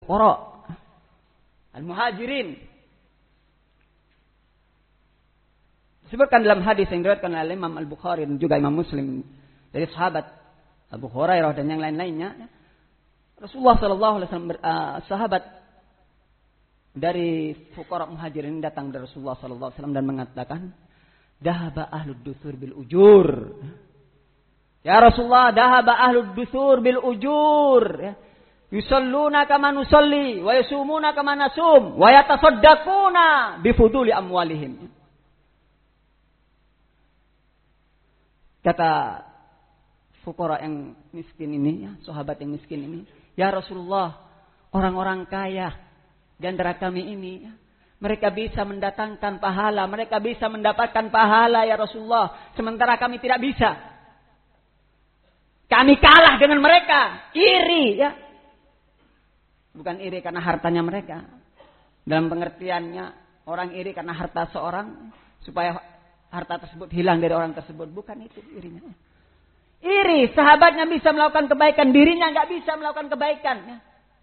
Fuqara al-muhajirin. Disebutkan dalam hadis yang diriwayatkan oleh Imam Al-Bukhari dan juga Imam Muslim dari sahabat Abu Hurairah dan yang lain-lainnya. Rasulullah sallallahu alaihi wasallam sahabat dari fuqara muhajirin datang dari Rasulullah sallallahu alaihi wasallam dan mengatakan, "Dahaba ahlud dusur bil ujur." Ya Rasulullah, dahaba ahlud dusur bil ujur. Yusalluna kama nusalli wa yasumuna kama nasum wa yatasaddaquna bi fuduli amwalihim. Kata fuqara yang miskin ini, ya, sahabat yang miskin ini, ya Rasulullah, orang-orang kaya di antara kami ini, ya, mereka bisa mendatangkan pahala, mereka bisa mendapatkan pahala ya Rasulullah, sementara kami tidak bisa. Kami kalah dengan mereka, iri, ya. Bukan iri karena hartanya mereka. Dalam pengertiannya, orang iri karena harta seorang supaya harta tersebut hilang dari orang tersebut. Bukan itu irinya. Iri, sahabatnya bisa melakukan kebaikan, dirinya nggak bisa melakukan kebaikan. Ya.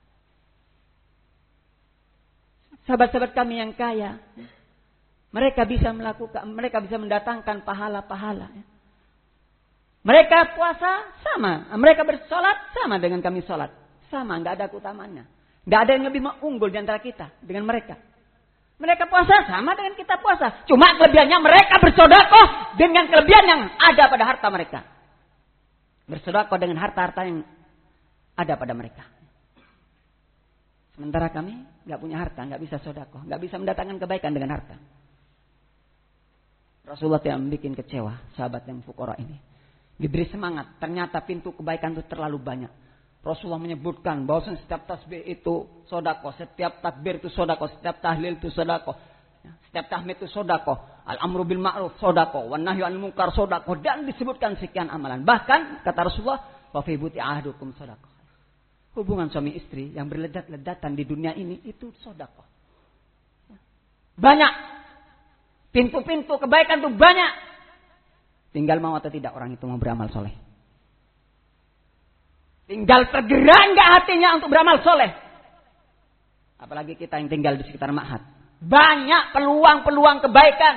Sahabat-sahabat kami yang kaya, mereka bisa mendatangkan pahala-pahala. Ya. Mereka puasa sama, mereka bersolat sama dengan kami solat, sama, nggak ada keutamaannya. Nggak ada yang lebih unggul di antara kita dengan mereka. Mereka puasa sama dengan kita puasa. Cuma kelebihannya mereka bersedekah dengan kelebihan yang ada pada harta mereka. Bersedekah dengan harta-harta yang ada pada mereka. Sementara kami nggak punya harta, nggak bisa sedekah, nggak bisa mendatangkan kebaikan dengan harta. Rasulullah tidak membuat kecewa sahabat yang fuqara ini. Diberi semangat. Ternyata pintu kebaikan itu terlalu banyak. Rasulullah menyebutkan bahwa setiap tasbih itu sedekah, setiap takbir itu sedekah, setiap tahlil itu sedekah, setiap tahmid itu sedekah, al-amru bil ma'ruf sedekah, wan nahyu 'anil munkar sedekah, dan disebutkan sekian amalan. Bahkan kata Rasulullah, wa fi buti ahdukum sedekah. Hubungan suami istri yang berledat-ledatan di dunia ini itu sedekah. Banyak. Pintu-pintu kebaikan itu banyak. Tinggal mau atau tidak orang itu mau beramal soleh. Tinggal tergerak enggak hatinya untuk beramal soleh. Apalagi kita yang tinggal di sekitar ma'had. Banyak peluang-peluang kebaikan.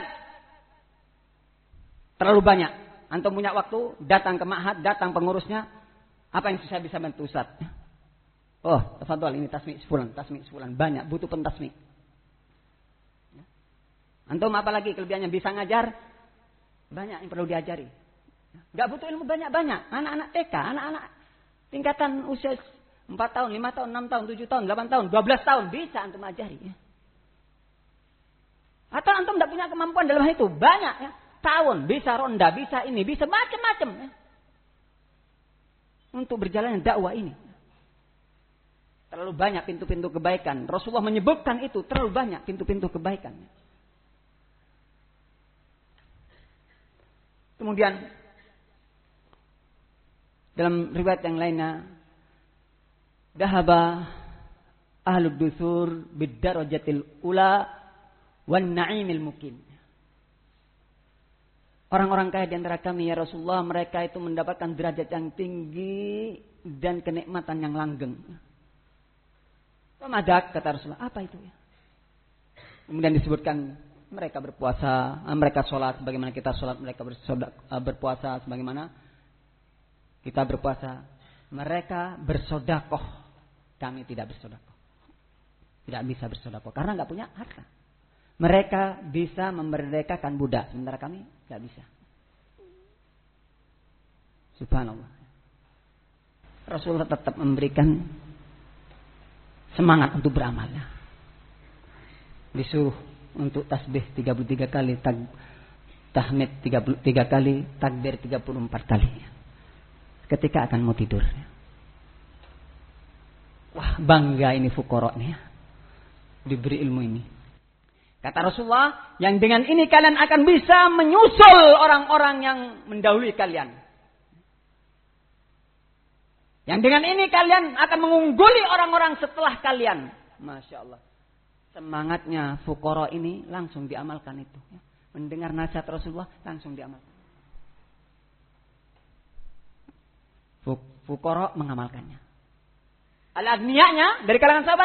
Terlalu banyak. Antum punya waktu, datang ke ma'had, datang pengurusnya. Apa yang saya bisa bantu Ustaz? Oh, tafadhol, ini tasmi' sebulan. Banyak, butuh pentasmi'. Antum apalagi kelebihannya bisa ngajar? Banyak yang perlu diajari. Enggak butuh ilmu banyak-banyak. Anak-anak TK, anak-anak tingkatan usia 4 tahun, 5 tahun, 6 tahun, 7 tahun, 8 tahun, 12 tahun. Bisa antum ajari. Ya. Atau antum tidak punya kemampuan dalam hal itu. Banyak. Ya. Tahun. Bisa ronda, bisa ini, bisa macam-macam. Ya. Untuk berjalan dakwah ini. Terlalu banyak pintu-pintu kebaikan. Rasulullah menyebutkan itu. Terlalu banyak pintu-pintu kebaikan. Kemudian dalam riwayat yang lainnya, dahaba ahlud dusur bid-darajatil ula wan na'imil mukim. Orang-orang kaya di antara kami ya Rasulullah, mereka itu mendapatkan derajat yang tinggi dan kenikmatan yang langgeng. Pemadak kata Rasulullah, apa itu ya? Kemudian disebutkan mereka berpuasa, mereka sholat sebagaimana kita sholat, mereka berpuasa sebagaimana kita berpuasa. Mereka bersedekah, kami tidak bersedekah. Tidak bisa bersedekah karena nggak punya harta. Mereka bisa memerdekakan budak, sementara kami nggak bisa. Subhanallah. Rasulullah tetap memberikan semangat untuk beramal. Disuruh untuk tasbih 33 kali, tahmid 33 kali, takbir 34 kali. Ketika akan mau tidur. Wah, bangga ini fuqara nih. Diberi ilmu ini. Kata Rasulullah, yang dengan ini kalian akan bisa menyusul orang-orang yang mendahului kalian. Yang dengan ini kalian akan mengungguli orang-orang setelah kalian. Masya Allah. Semangatnya fuqara ini langsung diamalkan itu. Mendengar nasihat Rasulullah langsung diamalkan. Fuqara mengamalkannya. Al-aghniyanya dari kalangan sahabat